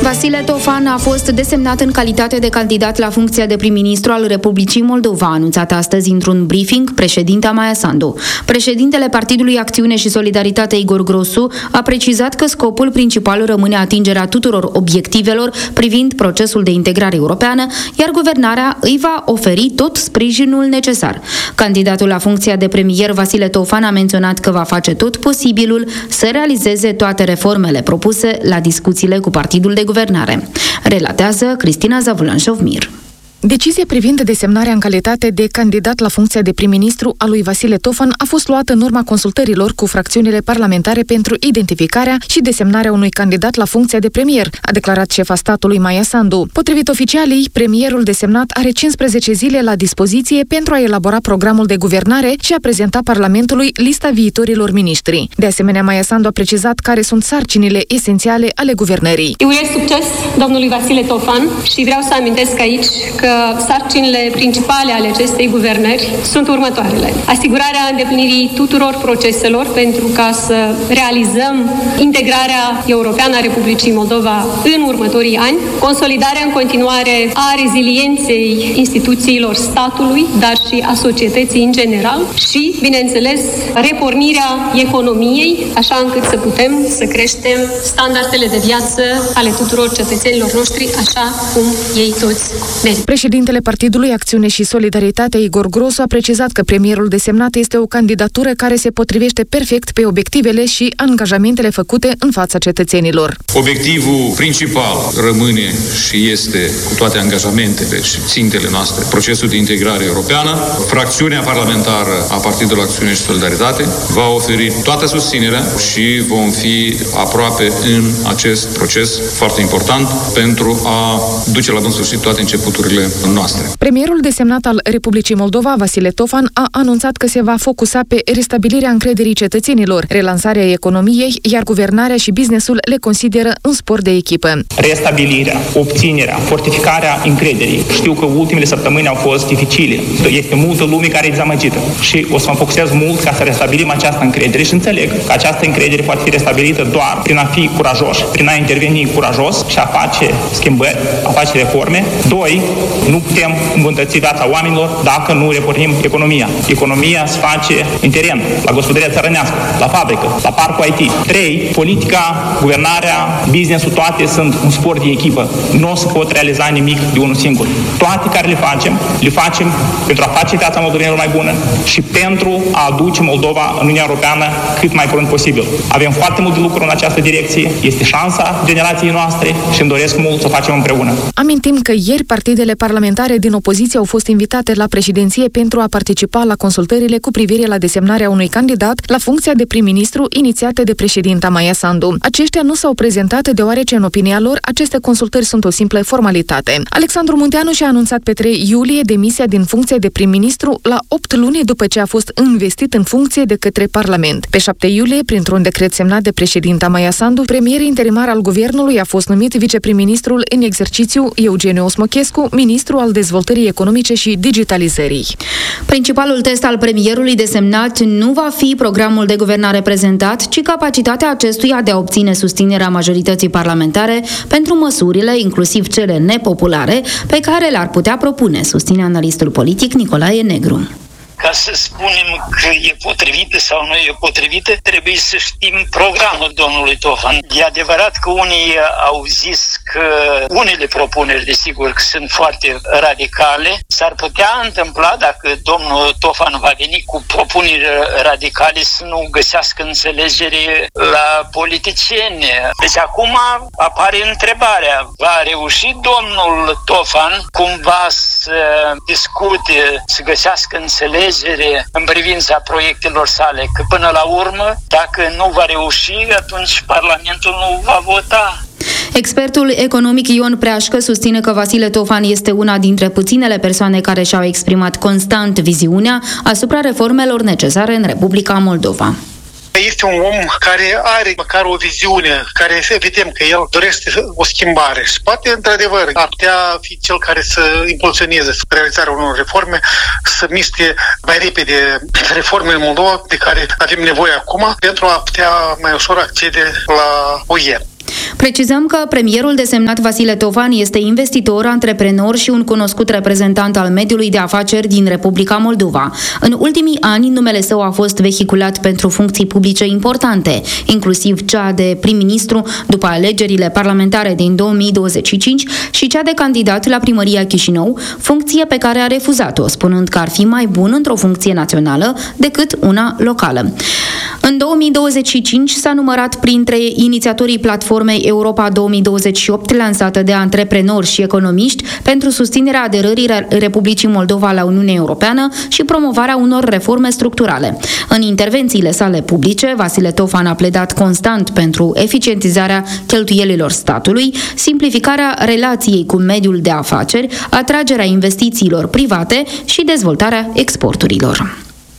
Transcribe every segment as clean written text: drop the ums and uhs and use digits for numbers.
Vasile Tofan a fost desemnat în calitate de candidat la funcția de prim-ministru al Republicii Moldova, a anunțat astăzi într-un briefing președinta Maia Sandu. Președintele Partidului Acțiune și Solidaritate, Igor Grosu, a precizat că scopul principal rămâne atingerea tuturor obiectivelor privind procesul de integrare europeană, iar guvernarea îi va oferi tot sprijinul necesar. Candidatul la funcția de premier, Vasile Tofan, a menționat că va face tot posibilul să realizeze toate reformele propuse la discuțiile cu partidul de guvernare. Relatează Cristina Zavulan-Șovmir. Decizia privind desemnarea în calitate de candidat la funcția de prim-ministru a lui Vasile Tofan a fost luată în urma consultărilor cu fracțiunile parlamentare pentru identificarea și desemnarea unui candidat la funcția de premier, a declarat șefa statului Maia Sandu. Potrivit oficialii, premierul desemnat are 15 zile la dispoziție pentru a elabora programul de guvernare și a prezenta Parlamentului lista viitorilor miniștri. De asemenea, Maia Sandu a precizat care sunt sarcinile esențiale ale guvernării. Eu urez succes domnului Vasile Tofan și vreau să amintesc aici că sarcinile principale ale acestei guvernări sunt următoarele. Asigurarea îndeplinirii tuturor proceselor pentru ca să realizăm integrarea europeană a Republicii Moldova în următorii ani, consolidarea în continuare a rezilienței instituțiilor statului, dar și a societății în general și, bineînțeles, repornirea economiei, așa încât să putem să creștem standardele de viață ale tuturor cetățenilor noștri, așa cum ei toți merită. Președintele Partidului Acțiune și Solidaritate, Igor Grosu, a precizat că premierul desemnat este o candidatură care se potrivește perfect pe obiectivele și angajamentele făcute în fața cetățenilor. Obiectivul principal rămâne și este, cu toate angajamentele și țintele noastre, procesul de integrare europeană. Fracțiunea parlamentară a Partidului Acțiune și Solidaritate va oferi toată susținerea și vom fi aproape în acest proces foarte important pentru a duce la bun sfârșit toate începuturile noastre. Premierul desemnat al Republicii Moldova, Vasile Tofan, a anunțat că se va focusa pe restabilirea încrederii cetățenilor, relansarea economiei, iar guvernarea și businessul le consideră un spor de echipă. Restabilirea, obținerea, fortificarea încrederii. Știu că ultimele săptămâni au fost dificile. Este multă lume care e dezamăgită și o să mă focusez mult ca să restabilim această încredere și înțeleg că această încredere poate fi restabilită doar prin a fi curajoși, prin a interveni curajos și a face schimbări, a face reforme. 2. Nu putem îmbunătăți viața oamenilor dacă nu repornim economia. Economia se face în teren, la gospodăria țărănească, la fabrică, la parcul IT. 3. Politica, guvernarea, business-ul, toate sunt un sport de echipă. Nu o să pot realiza nimic de unul singur. Toate care le facem pentru a face viața moldovenilor mai bună și pentru a aduce Moldova în Uniunea Europeană cât mai curând posibil. Avem foarte mult de lucru în această direcție, este șansa generației noastre și îmi doresc mult să o facem împreună. Amintim că ieri partidele parlamentare din opoziție au fost invitate la președinție pentru a participa la consultările cu privire la desemnarea unui candidat la funcția de prim-ministru inițiate de președinta Maia Sandu. Aceștia nu s-au prezentat deoarece, în opinia lor, aceste consultări sunt o simplă formalitate. Alexandru Munteanu și-a anunțat pe 3 iulie demisia din funcția de prim-ministru la 8 luni după ce a fost investit în funcție de către Parlament. Pe 7 iulie, printr-un decret semnat de președinta Maia Sandu, premier interimar al guvernului a fost numit viceprim-ministrul în exercițiu Eugeniu Osmochescu, ministru al dezvoltării economice și digitalizării. Principalul test al premierului desemnat nu va fi programul de guvernare prezentat, ci capacitatea acestuia de a obține susținerea majorității parlamentare pentru măsurile, inclusiv cele nepopulare, pe care le-ar putea propune, susține analistul politic Nicolae Negru. Ca să spunem că e potrivită sau nu e potrivită, trebuie să știm programul domnului Tofan. E adevărat că unii au zis că unele propuneri, desigur, că sunt foarte radicale. S-ar putea întâmpla, dacă domnul Tofan va veni cu propuneri radicale, să nu găsească înțelegere la politicieni. Deci acum apare întrebarea, va reuși domnul Tofan cumva să discute, să găsească înțelegere în privința proiectelor sale, că până la urmă, dacă nu va reuși, atunci Parlamentul nu va vota. Expertul economic Ion Preașcă susține că Vasile Tofan este una dintre puținele persoane care și-au exprimat constant viziunea asupra reformelor necesare în Republica Moldova. Este un om care are măcar o viziune, care vedem că el dorește o schimbare și poate, într-adevăr, ar putea fi cel care să impulsioneze realizarea unor reforme, să miște mai repede reformele în Moldova de care avem nevoie acum pentru a putea mai ușor accede la UE. Precizăm că premierul desemnat Vasile Tofan este investitor, antreprenor și un cunoscut reprezentant al mediului de afaceri din Republica Moldova. În ultimii ani, numele său a fost vehiculat pentru funcții publice importante, inclusiv cea de prim-ministru după alegerile parlamentare din 2025 și cea de candidat la primăria Chișinău, funcție pe care a refuzat-o, spunând că ar fi mai bun într-o funcție națională decât una locală. În 2025 s-a numărat printre inițiatorii platformei Europa 2028, lansată de antreprenori și economiști pentru susținerea aderării Republicii Moldova la Uniunea Europeană și promovarea unor reforme structurale. În intervențiile sale publice, Vasile Tofan a pledat constant pentru eficientizarea cheltuielilor statului, simplificarea relației cu mediul de afaceri, atragerea investițiilor private și dezvoltarea exporturilor.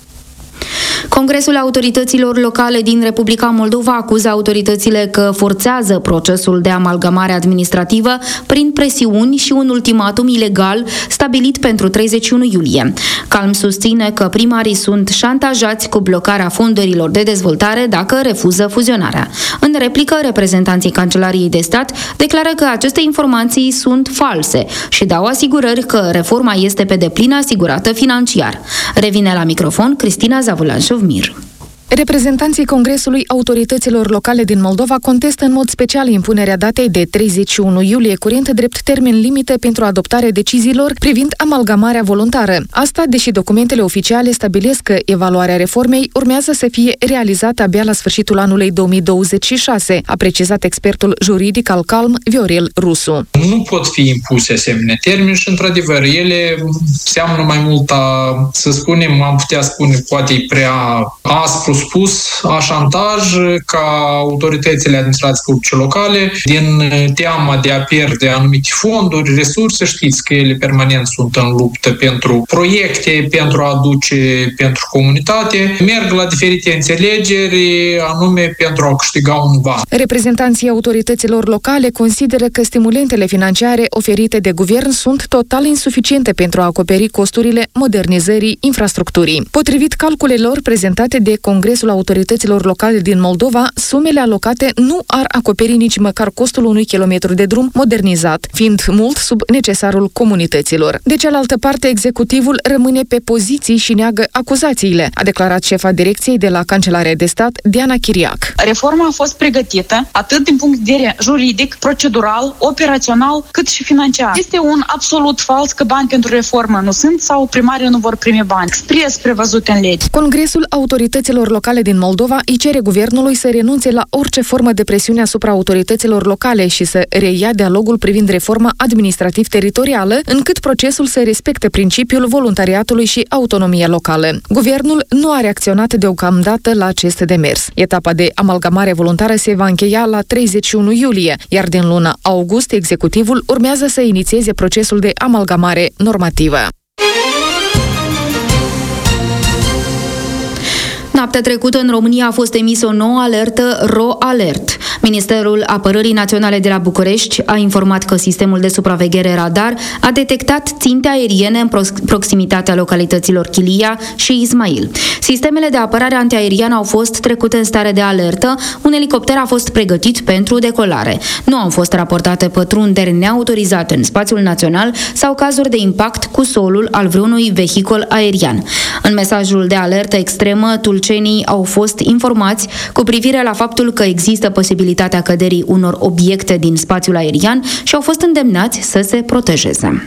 Congresul autorităților locale din Republica Moldova acuză autoritățile că forțează procesul de amalgamare administrativă prin presiuni și un ultimatum ilegal stabilit pentru 31 iulie. Calm susține că primarii sunt șantajați cu blocarea fondurilor de dezvoltare dacă refuză fuzionarea. În replică, reprezentanții Cancelariei de Stat declară că aceste informații sunt false și dau asigurări că reforma este pe deplin asigurată financiar. Revine la microfon Cristina Zavulanșov-Mir. Reprezentanții Congresului Autorităților Locale din Moldova contestă în mod special impunerea datei de 31 iulie curent drept termen limite pentru adoptarea deciziilor privind amalgamarea voluntară. Asta, deși documentele oficiale stabilesc că evaluarea reformei urmează să fie realizată abia la sfârșitul anului 2026, a precizat expertul juridic al Calm, Viorel Rusu. Nu pot fi impuse asemenea termeni și, într-adevăr, ele seamănă mai mult să spunem, am putea spune, poate prea aspru spus, a șantaj ca autoritățile administrației publice locale, din teama de a pierde anumite fonduri, resurse, știți că ele permanent sunt în luptă pentru proiecte, pentru a aduce pentru comunitate, merg la diferite înțelegeri, anume pentru a câștiga un ban. Reprezentanții autorităților locale consideră că stimulentele financiare oferite de guvern sunt total insuficiente pentru a acoperi costurile modernizării infrastructurii. Potrivit calculelor prezentate de Congresul Autorităților Locale din Moldova, sumele alocate nu ar acoperi nici măcar costul unui kilometru de drum modernizat, fiind mult sub necesarul comunităților. De cealaltă parte, executivul rămâne pe poziții și neagă acuzațiile, a declarat șefa direcției de la Cancelarea de Stat, Diana Chiriac. Reforma a fost pregătită atât din punct de vedere juridic, procedural, operațional, cât și financiar. Este un absolut fals că bani pentru reformă nu sunt sau primarii nu vor primi bani. Expres prevăzute în lege. Congresul Autorităților Locale din Moldova îi cere guvernului să renunțe la orice formă de presiune asupra autorităților locale și să reia dialogul privind reforma administrativ-teritorială, încât procesul să respecte principiul voluntariatului și autonomia locală. Guvernul nu a reacționat deocamdată la acest demers. Etapa de amalgamare voluntară se va încheia la 31 iulie, iar din luna august executivul urmează să inițieze procesul de amalgamare normativă. Noaptea trecută în România a fost emisă o nouă alertă RO-Alert. Ministerul Apărării Naționale de la București a informat că sistemul de supraveghere radar a detectat ținte aeriene în proximitatea localităților Chilia și Ismail. Sistemele de apărare antiaeriană au fost trecute în stare de alertă, un elicopter a fost pregătit pentru decolare. Nu au fost raportate pătrunderi neautorizate în spațiul național sau cazuri de impact cu solul al vreunui vehicul aerian. În mesajul de alertă extremă, tulcenii au fost informați cu privire la faptul că există posibilitatea căderii unor obiecte din spațiul aerian și au fost îndemnați să se protejeze.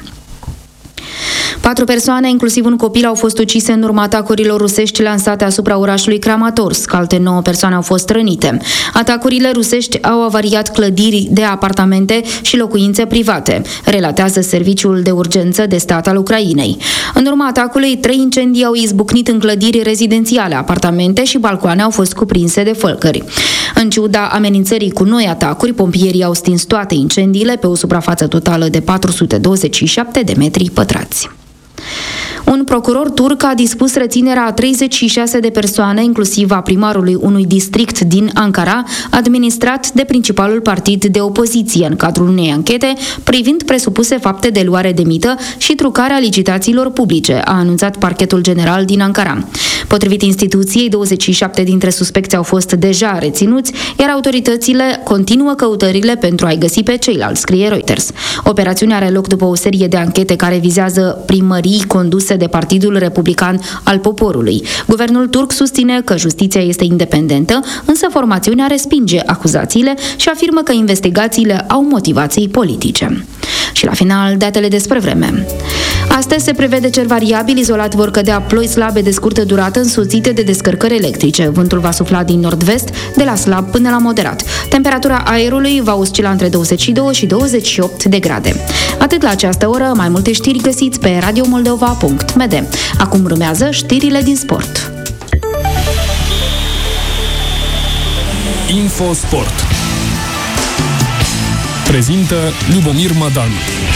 4 persoane, inclusiv un copil, au fost ucise în urma atacurilor rusești lansate asupra orașului Kramatorsk. Alte 9 persoane au fost rănite. Atacurile rusești au avariat clădiri de apartamente și locuințe private, relatează Serviciul de Urgență de Stat al Ucrainei. În urma atacului, 3 incendii au izbucnit în clădiri rezidențiale, apartamente și balcoane au fost cuprinse de flăcări. În ciuda amenințării cu noi atacuri, pompierii au stins toate incendiile pe o suprafață totală de 427 de metri pătrați. Un procuror turc a dispus reținerea a 36 de persoane, inclusiv a primarului unui district din Ankara, administrat de principalul partid de opoziție, în cadrul unei anchete privind presupuse fapte de luare de mită și trucarea licitațiilor publice, a anunțat parchetul general din Ankara. Potrivit instituției, 27 dintre suspecți au fost deja reținuți, iar autoritățile continuă căutările pentru a-i găsi pe ceilalți, scrie Reuters. Operațiunea are loc după o serie de anchete care vizează primării conduse de Partidul Republican al Poporului. Guvernul turc susține că justiția este independentă, însă formațiunea respinge acuzațiile și afirmă că investigațiile au motivații politice. Și la final, datele despre vreme. Astăzi se prevede cer variabil, izolat vor cădea ploi slabe de scurtă durată însoțite de descărcări electrice. Vântul va sufla din nord-vest, de la slab până la moderat. Temperatura aerului va oscila între 22 și 28 de grade. Atât la această oră, mai multe știri găsiți pe radiomoldova.md. Acum urmează știrile din sport. Infosport prezintă Lubomir Mădan.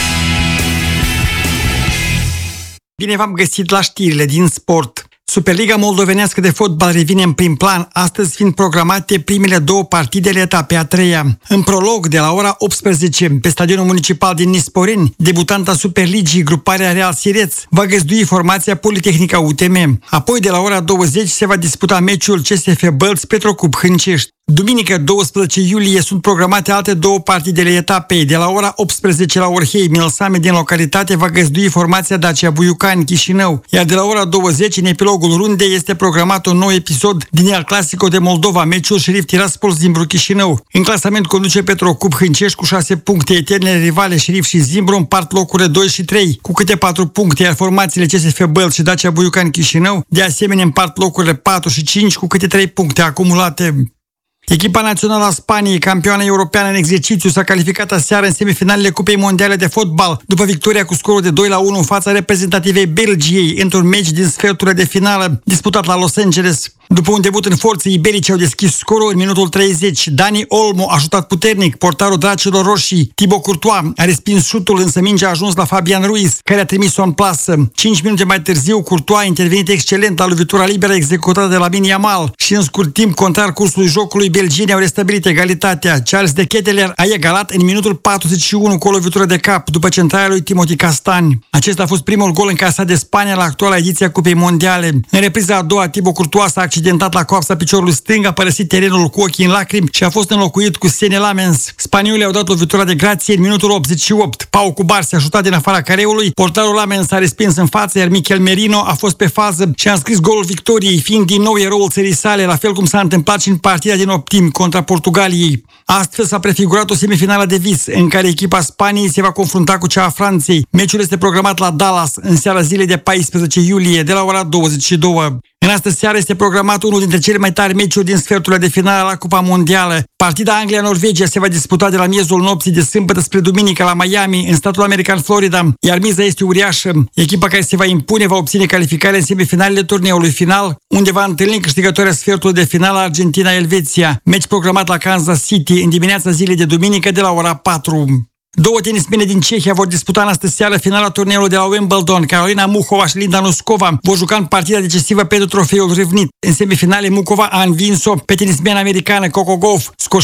Bine v-am găsit la știrile din sport. Superliga moldovenească de fotbal revine în prim plan, astăzi fiind programate primele două partidele etapei a treia. În prolog, de la ora 18, pe stadionul municipal din Nisporeni, debutanta Superligii, gruparea Real Sireț, va găzdui formația Politehnica UTM. Apoi, de la ora 20, se va disputa meciul CSF Bălți Petrocup Hâncești. Duminică, 12 iulie, sunt programate alte două partidele etapei. De la ora 18 la Orhei, Milsame din localitate va găzdui formația Dacia Buiucani Chișinău, iar de la ora 20, în epilogul rundei, este programat un nou episod din El Clasico de Moldova, meciul Șerif Tiraspol Zimbru Chișinău. În clasament conduce Petrocup Hâncești cu 6 puncte, eternele rivale Șerif și Zimbru împart locurile 2 și 3 cu câte 4 puncte, iar formațiile CSF Bălți și Dacia Buiucani Chișinău de asemenea împart locurile 4 și 5 cu câte 3 puncte acumulate. Echipa națională a Spaniei, campioană europeană în exercițiu, s-a calificat aseară în semifinalele Cupei Mondiale de Fotbal, după victoria cu scorul de 2-1 în fața reprezentativei Belgiei, într-un meci din sferturile de finală disputat la Los Angeles. După un debut în forțe, iberici au deschis scorul în minutul 30. Dani Olmo a ajutat puternic portarul Dracilor Roșii. Thibaut Courtois a respins șutul, însă mingea a ajuns la Fabian Ruiz, care a trimis-o în plasă. 5 minute mai târziu, Courtois a intervenit excelent la lovitura liberă executată de Lamine Yamal și în scurt timp, contrar cursului jocului, belgienii au restabilit egalitatea. Charles de Ketteler a egalat în minutul 41 cu o lovitură de cap, după centrarea lui Timothy Castagne. Acesta a fost primul gol încasat de Spania la actuala ediție a Cupei Mondiale. În repriza a doua, Thibaut Courtois s-a accidentat la coapsa piciorului stâng, a părăsit terenul cu ochii în lacrimi și a fost înlocuit cu Sene Lamens. Spaniolii au dat lovitura de grație în minutul 88. Pau Cubar s-a ajutat din afara careului, portarul Lamens a respins în față, iar Michel Merino a fost pe fază și a înscris golul victoriei, fiind din nou eroul țării sale, la fel cum s-a întâmplat și în partida din optim contra Portugaliei. Astfel s-a prefigurat o semifinală de vis, în care echipa Spaniei se va confrunta cu cea a Franței. Meciul este programat la Dallas în seara zilei de 14 iulie, de la ora 22. În astă seară este programat unul dintre cele mai tari meciuri din sferturile de finală la Cupa Mondială. Partida Anglia-Norvegia se va disputa de la miezul nopții de sâmbătă spre duminică la Miami, în statul american Florida, iar miza este uriașă. Echipa care se va impune va obține calificare în semifinalele turneului final, unde va întâlni câștigătoarea sfertului de finală Argentina-Elveția. Meci programat la Kansas City în dimineața zilei de duminică de la ora 4. Două tenismene din Cehia vor disputa în astă seară finala turneului de la Wimbledon. Carolina Muchova și Linda Noskova vor juca în partida decisivă pentru trofeul Rivnit. În semifinale, Muchova a învins-o pe tenismena americană Coco Gauff, scor 6-2,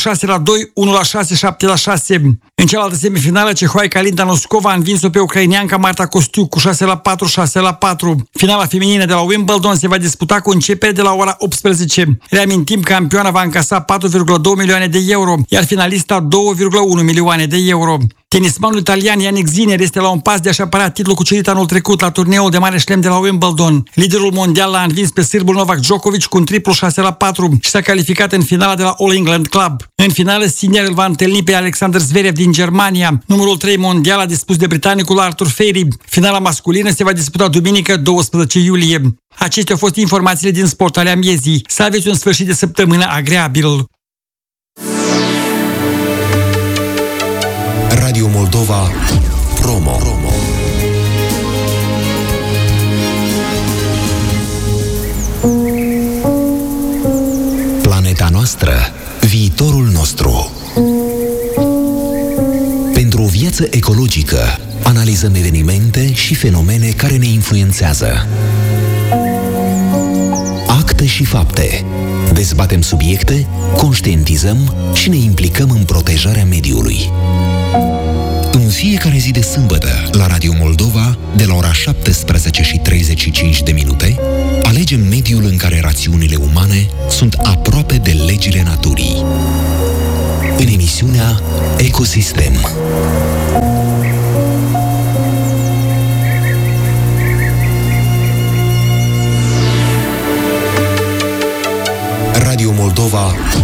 1-6, 7-6. În cealaltă semifinală, cehoaica Linda Noskova a învins-o pe ucraineanca Marta Kostiuk cu 6-4, 6-4. Finala feminină de la Wimbledon se va disputa cu începere de la ora 18. Reamintim, campioana va încasa 4,2 milioane de euro, iar finalista 2,1 milioane de euro. Tenismanul italian Yannick Sinner este la un pas de a-și apăra titlul cucerit anul trecut la turneul de mare șlem de la Wimbledon. Liderul mondial l-a învins pe sârbul Novak Djokovic cu un triplu 6-4 și s-a calificat în finala de la All England Club. În finală, Sinner îl va întâlni pe Alexander Zverev din Germania. Numărul 3 mondial a dispus de britanicul Arthur Feri. Finala masculină se va disputa duminică 12 iulie. Acestea au fost informațiile din sport ale amiezii. Să aveți un sfârșit de săptămână agreabil. Radio Moldova Promo. Planeta noastră, viitorul nostru. Pentru o viață ecologică. Analizăm evenimente și fenomene care ne influențează. Acte și fapte. Dezbatem subiecte, conștientizăm și ne implicăm în protejarea mediului. În fiecare zi de sâmbătă, la Radio Moldova, de la ora 17:35, alegem mediul în care rațiunile umane sunt aproape de legile naturii. În emisiunea Ecosistem. Radio Moldova